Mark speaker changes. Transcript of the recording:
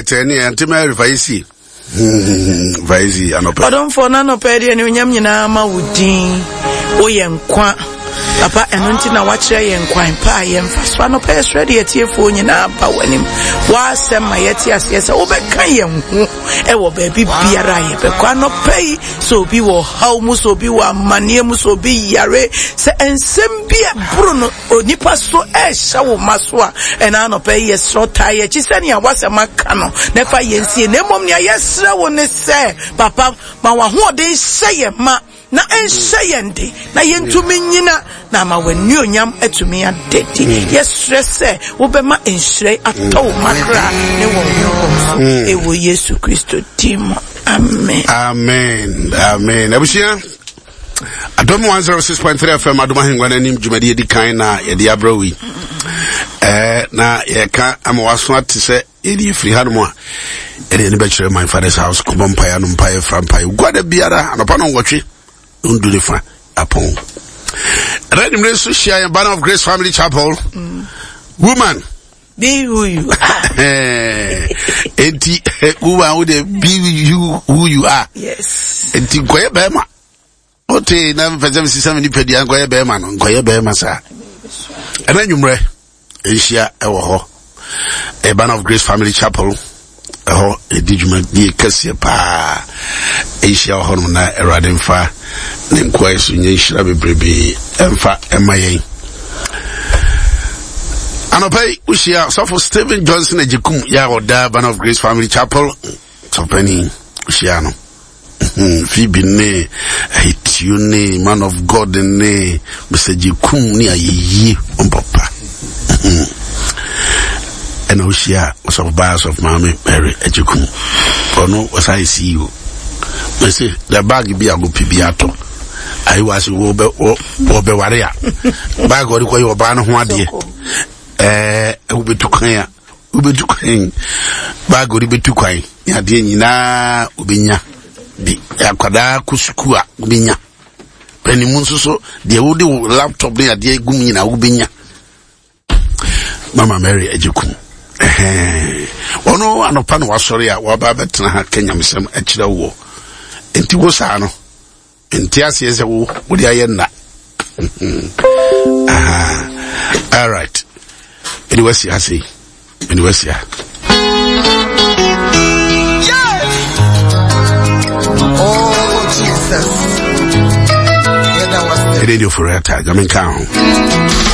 Speaker 1: right any anti-Mary Vaisi. Vaisi, I
Speaker 2: don't for none of Peddy and Yamina Woodin. Oyenkwa papa eno nti na wachire yenkwan pa yemfa so no pa ready etiefo nyina ba wanim wa sema yeti asese obeka yenhu e wo ba bibiara ye be kwa no pay so bi wo haw mu so bi wa manie mu so bi yare se ensem bi e buru no onipa so e hya wo maso a ena no pay ye so tie chi se ne wasema ka no na fa yensie na mom ne yesra wo ne se papa ma wa ho de hye ma na enshayende na yentumi nyina na ma wani onyam atumi adedi yesrese wo be ma enhre ato makra ne wo ewo Yesu Kristo dim amen amen abushia Adom 106.3 FM Adoma hengwana nim dwumadi edi kan na ye de abrawi na ye ka amawaso atise edi free hanmo a edi ne be kire my father's house kubompaya no mpaye frampaye gwada biara anopa no nwotwe Undulifa upon Red Minister Shia Banner of Grace Family Chapel. Woman, be who you are. Enti woman would be you who you are. Yes. Enti Goya Bema. Ote na mfazem 70 Goya Bema no Goya Bema sa. Ena nyumre Shia ewo ho. A Banner of Grace Family Chapel. Oh, edijuma die kase pa Asia hono na erade mfa ne nkwai so nye hira bebrebe emfa emayen anopai ushia so for Stephen Johnson ejikum ya oda Banner of Grace Family Chapel topani ushia no Phoebe ne hitune man of God ne mesejikum ni ayiyi ompapa and Oshia was of bars of Mammy Mary Ejukum. For no was I see you. I say the bag be a good pibiato. I was Obe Waria. Bag or the way of Bana Huadia. Ube to Kaya. Ube to Kang. Bag or the Betukai. Yadina Ubinya. The Aquada Kusukua Ubinya. Penny Munso, the old laptop near the Gumina Ubinya. Mama Mary Ejukum. Ono anopano wasori a wababa tena Kenya misem akira wo enti wo sa no enti asese wo wodi ayenna all right anyway see asi anyway see oh Jesus yeah that was radio for a tag I mean count